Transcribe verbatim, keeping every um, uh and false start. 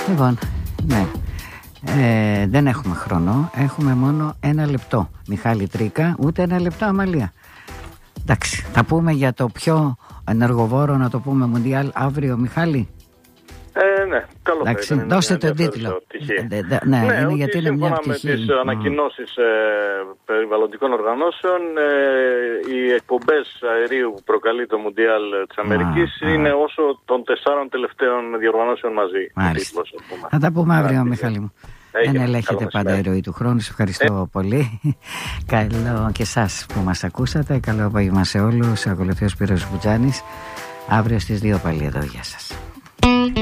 Λοιπόν, ναι. Ε, δεν έχουμε χρόνο. Έχουμε μόνο ένα λεπτό. Μιχάλη Τρίκα, ούτε ένα λεπτό Αμαλία. Εντάξει, θα πούμε για το πιο ενεργοβόρο, να το πούμε, Μουντιάλ αύριο, Μιχάλη. Ε, ναι, καλό θα ήταν. Δώστε τον τίτλο. Ναι, ναι, ναι, είναι γιατί είναι μια σύμφωνα πτυχή. με τις mm. ανακοινώσεις ε, περιβαλλοντικών οργανώσεων, ε, οι εκπομπές αερίου που προκαλεί το Μουντιάλ της Αμερικής ah, είναι ah. όσο των τεσσάρων τελευταίων διοργανώσεων μαζί. Τίτλος, θα τα πούμε αύριο, Μιχάλη μου. Δεν ελέγχετε πάντα η ροή του χρόνου. Σε ευχαριστώ ε. πολύ. Καλό και εσάς που μας ακούσατε. Καλό απόγευμα σε όλους. Ακολουθεί ο Σπύρος Μπουτζάνης. Αύριο στις δύο πάλι εδώ. Γεια σας.